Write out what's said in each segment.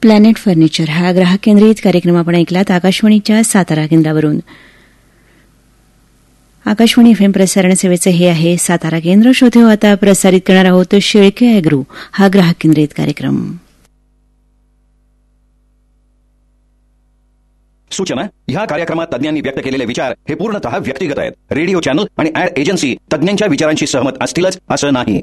Planet furniture हा ग्राहक केंद्रित कार्यक्रम आपण ऐकलात आकाशवाणीच्या सातारा केंद्रावरून. आकाशवाणी एफएम प्रसारण सेवेचं हे आहे सातारा केंद्र. श्रोते हो, आता प्रसारित करणार आहोत शेळके ॲग्रो हा ग्राहक केंद्रित कार्यक्रम. सूचना: ह्या कार्यक्रमात तज्ञांनी व्यक्त केलेले विचार हे पूर्णतः व्यक्तिगत आहेत. रेडिओ चॅनल आणि ऍड एजन्सी तज्ञांच्या विचारांशी सहमत असतीलच असं नाही.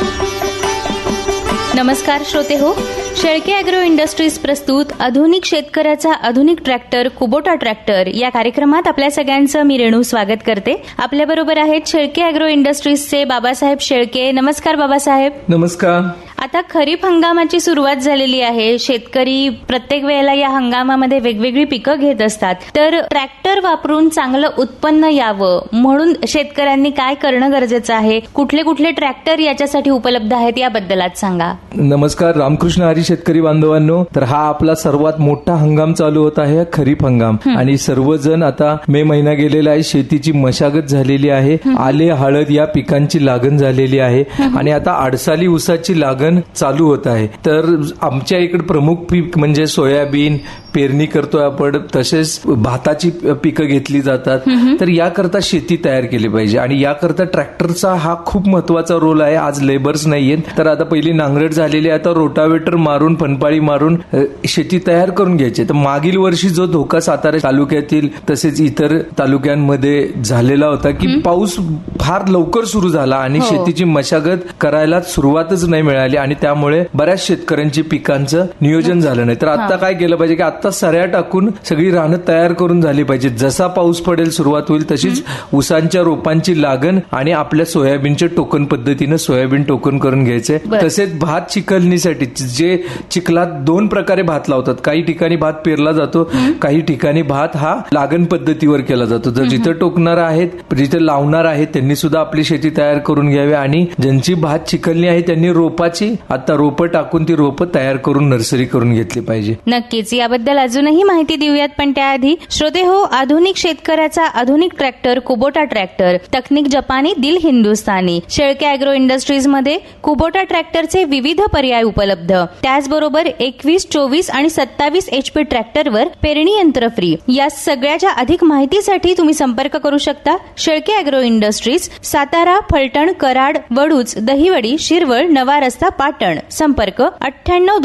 नमस्कार श्रोते हो, शेळके ॲग्रो इंडस्ट्रीज प्रस्तुत आधुनिक शेतकऱ्याचा आधुनिक ट्रॅक्टर कुबोटा ट्रॅक्टर या कार्यक्रमात आपल्या सगळ्यांचं मी रेणू स्वागत करते. आपल्याबरोबर आहेत शेळके ॲग्रो इंडस्ट्रीजचे बाबासाहेब शेळके. नमस्कार बाबासाहेब. नमस्कार. आता खरीप हंगामाची सुरुवात झालेली आहे. शेतकरी प्रत्येक वेळेला या हंगामामध्ये वेगवेगळी पिकं घेत असतात. तर ट्रॅक्टर वापरून चांगलं उत्पन्न यावं म्हणून शेतकऱ्यांनी काय करणं गरजेचं आहे? कुठले कुठले ट्रॅक्टर याच्यासाठी उपलब्ध आहेत याबद्दल आज सांगा. नमस्कार. रामकृष्ण हरी शेतकरी बांधवांनो, तर हा आपला सर्वात मोठा हंगाम चालू होत आहे, खरीप हंगाम. आणि सर्वजण आता मे महिना गेलेला आहे, शेतीची मशागत झालेली आहे, आले हळद या पिकांची लागण झालेली आहे आणि आता आडसाली ऊसाची लागण चालू होत आहे. तर आमच्या इकडे प्रमुख पीक म्हणजे सोयाबीन पेरणी करतोय आपण, तसेच भाताची पिकं घेतली जातात. तर याकरता शेती तयार केली पाहिजे आणि याकरता ट्रॅक्टरचा हा खूप महत्वाचा रोल आहे. आज लेबर्स नाहीयेत, तर आता पहिली नांगरट झालेली आहे, आता रोटावेटर मारून फनपाळी मारून शेती तयार करून घ्यायची. तर मागील वर्षी जो धोका सातारा तालुक्यातील तसेच इतर तालुक्यांमध्ये झालेला होता की पाऊस फार लवकर सुरू झाला आणि शेतीची मशागत करायला सुरुवातच नाही मिळाली आणि त्यामुळे बऱ्याच शेतकऱ्यांची पिकांचं नियोजन झालं नाही. तर आता काय केलं पाहिजे की आता सऱ्या टाकून सगळी रानं तयार करून झाली पाहिजे. जसा पाऊस पडेल सुरुवात होईल तशीच ऊसांच्या रोपांची लागण आणि आपल्या सोयाबीनच्या टोकन पद्धतीनं सोयाबीन टोकन करून घ्यायचे. तसेच भात चिखलणीसाठी जे चिखलात दोन प्रकारे भात लावतात. काही ठिकाणी भात पेरला जातो, काही ठिकाणी भात हा लागण पद्धतीवर केला जातो. जर जिथं टोकणार आहेत, जिथं लावणार आहेत त्यांनी सुद्धा आपली शेती तयार करून घ्यावी आणि ज्यांची भात चिखलणी आहे त्यांनी रोपाची आता रोपं टाकून ती रोपं तयार करून नर्सरी करून घेतली पाहिजे. नक्कीच याबद्दल अजूनही माहिती देऊयात, पण त्याआधी श्रोते हो, आधुनिक शेतकऱ्याचा आधुनिक ट्रॅक्टर कुबोटा ट्रॅक्टर, तकनीक जपानी, दिल हिंदुस्थानी. शेळके ॲग्रो इंडस्ट्रीज मध्ये कुबोटा ट्रॅक्टरचे विविध पर्याय उपलब्ध. त्याचबरोबर 21, 24 आणि 27 HP ट्रॅक्टरवर पेरणी यंत्र फ्री. या सगळ्याच्या अधिक माहितीसाठी तुम्ही संपर्क करू शकता शेळके ॲग्रो इंडस्ट्रीज, सातारा, फलटण, कराड, वडूज, दहिवडी, शिरवळ, नवा रस्ता, पाटण. संपर्क 98